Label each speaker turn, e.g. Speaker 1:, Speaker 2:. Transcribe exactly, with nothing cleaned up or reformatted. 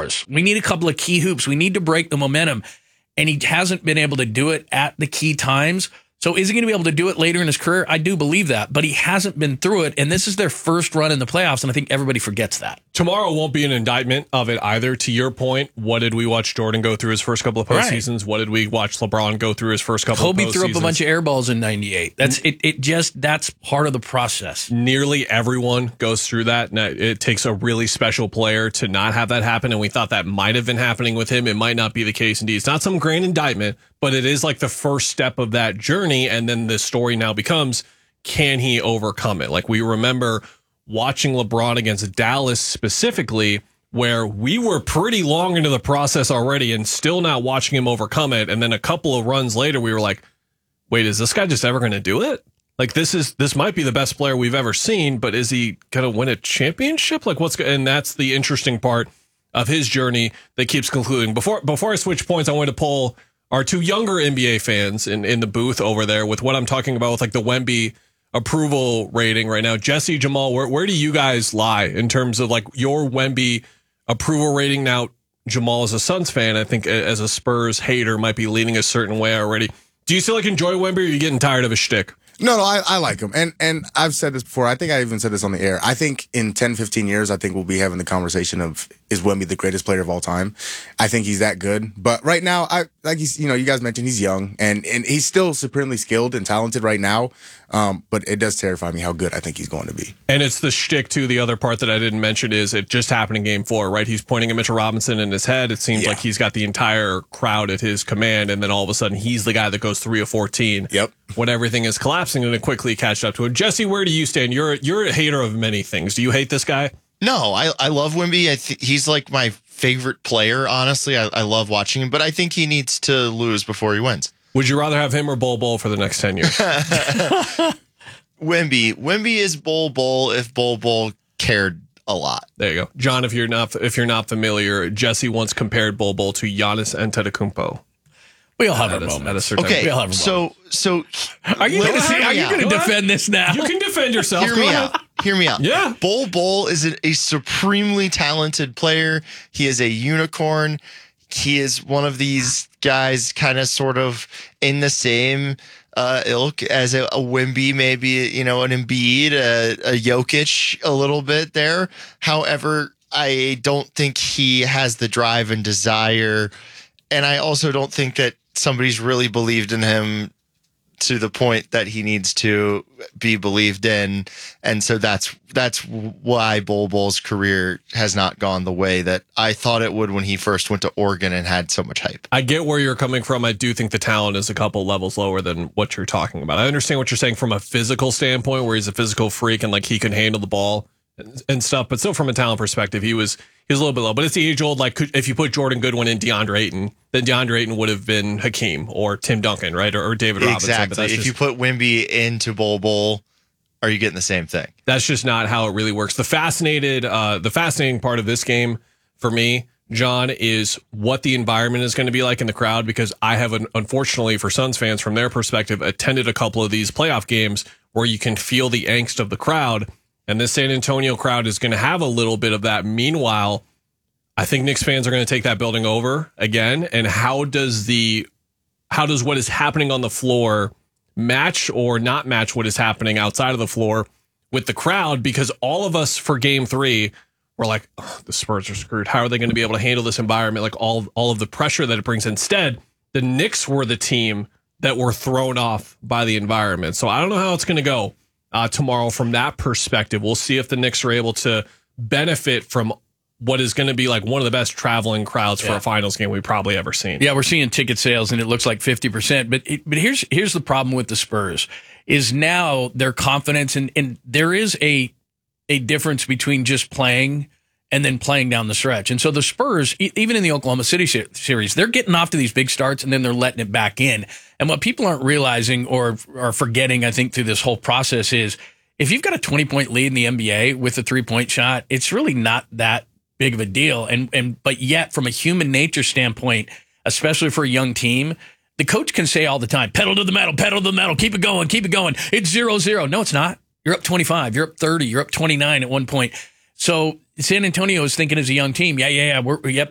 Speaker 1: for us. We need a couple of key hoops. We need to break the momentum. And he hasn't been able to do it at the key times. So is he going to be able to do it later in his career? I do believe that, but he hasn't been through it, and this is their first run in the playoffs, and I think everybody forgets that.
Speaker 2: Tomorrow won't be an indictment of it either. To your point, what did we watch Jordan go through his first couple of postseasons? Right. What did we watch LeBron go through his first couple
Speaker 1: Kobe
Speaker 2: of postseasons?
Speaker 1: Kobe threw up a bunch of air balls in ninety-eight. That's it. It just that's part of the process.
Speaker 2: Nearly everyone goes through that. Now, it takes a really special player to not have that happen, and we thought that might have been happening with him. It might not be the case indeed. It's not some grand indictment, but it is like the first step of that journey, and then the story now becomes, can he overcome it? Like we remember watching LeBron against Dallas specifically, where we were pretty long into the process already and still not watching him overcome it. And then a couple of runs later, we were like, wait, is this guy just ever going to do it? Like this is, this might be the best player we've ever seen, but is he going to win a championship? Like what's, and that's the interesting part of his journey that keeps concluding. Before, before I switch points, I want to pull our two younger N B A fans in, in the booth over there with what I'm talking about with like the Wemby approval rating right now. Jesse, Jamal, where, where do you guys lie in terms of like your Wemby approval rating? Now, Jamal is a Suns fan. I think as a Spurs hater might be leaning a certain way already. Do you still like enjoy Wemby, or are you getting tired of his shtick?
Speaker 3: No, no, I, I like him. And and I've said this before. I think I even said this on the air. I think in ten, fifteen years, I think we'll be having the conversation of, is Wemby the greatest player of all time? I think he's that good. But right now, I like he's, you know, you guys mentioned he's young and, and he's still supremely skilled and talented right now. Um, but it does terrify me how good I think he's going to be.
Speaker 2: And it's the shtick, too. The other part that I didn't mention is it just happened in game four, right? He's pointing at Mitchell Robinson in his head. It seems yeah. like he's got the entire crowd at his command. And then all of a sudden, he's the guy that goes three of fourteen.
Speaker 3: Yep.
Speaker 2: When everything is collapsing, and it quickly catch up to him. Jesse, where do you stand? You're, you're a hater of many things. Do you hate this guy?
Speaker 4: No, I, I love Wemby. I th- he's like my favorite player, honestly. I, I love watching him, but I think he needs to lose before he wins.
Speaker 2: Would you rather have him or Bol Bol for the next ten years?
Speaker 4: Wemby. Wemby is Bol Bol if Bol Bol cared a lot.
Speaker 2: There you go. John, if you're not if you're not familiar, Jesse once compared Bol Bol to Giannis Antetokounmpo.
Speaker 1: We all have
Speaker 2: at
Speaker 1: our
Speaker 2: a,
Speaker 1: moments.
Speaker 2: At a
Speaker 4: okay,
Speaker 2: we
Speaker 1: all have our
Speaker 4: so
Speaker 1: moments.
Speaker 4: so
Speaker 1: are you going to see? Are you going to defend this now?
Speaker 2: You can defend yourself.
Speaker 4: Hear
Speaker 2: Go
Speaker 4: me
Speaker 2: ahead.
Speaker 4: out. Hear me out.
Speaker 2: Yeah.
Speaker 4: Bol Bol is a, a supremely talented player. He is a unicorn. He is one of these guys kind of sort of in the same uh, ilk as a, a Wemby, maybe, you know, an Embiid, a, a Jokic a little bit there. However, I don't think he has the drive and desire. And I also don't think that somebody's really believed in him to the point that he needs to be believed in. And so that's that's why Bol Bol's career has not gone the way that I thought it would when he first went to Oregon and had so much hype.
Speaker 2: I get where you're coming from. I do think the talent is a couple levels lower than what you're talking about. I understand what you're saying from a physical standpoint, where he's a physical freak and like he can handle the ball and, and stuff. But still, from a talent perspective, he was he was a little bit low. But it's the age old, like if you put Jordan Goodwin and DeAndre Ayton, then DeAndre Ayton would have been Hakeem or Tim Duncan, right? Or, or David Robinson.
Speaker 4: Exactly. If
Speaker 2: just,
Speaker 4: you put Wemby into Bol Bol, are you getting the same thing?
Speaker 2: That's just not how it really works. The fascinated, uh, the fascinating part of this game for me, John, is what the environment is going to be like in the crowd, because I have, an, unfortunately for Suns fans, from their perspective, attended a couple of these playoff games where you can feel the angst of the crowd, and this San Antonio crowd is going to have a little bit of that. Meanwhile, I think Knicks fans are going to take that building over again. And how does the, how does what is happening on the floor match or not match what is happening outside of the floor with the crowd? Because all of us for game three were like, oh, the Spurs are screwed. How are they going to be able to handle this environment? Like all, all of the pressure that it brings. Instead, the Knicks were the team that were thrown off by the environment. So I don't know how it's going to go uh, tomorrow from that perspective. We'll see if the Knicks are able to benefit from what is going to be like one of the best traveling crowds for yeah. a finals game we've probably ever seen.
Speaker 1: Yeah, we're seeing ticket sales and it looks like fifty percent. But it, but here's here's the problem with the Spurs is now their confidence, and, and there is a a difference between just playing and then playing down the stretch. And so the Spurs, e- even in the Oklahoma City series, they're getting off to these big starts and then they're letting it back in. And what people aren't realizing or are forgetting, I think, through this whole process is if you've got a twenty-point lead in the N B A with a three-point shot, it's really not that big of a deal. And and but yet, from a human nature standpoint, especially for a young team, the coach can say all the time, pedal to the metal, pedal to the metal, keep it going, keep it going. It's zero zero. No, it's not. You're up twenty-five. You're up thirty. You're up twenty-nine at one point. So San Antonio is thinking as a young team, yeah, yeah, yeah, we're, yep,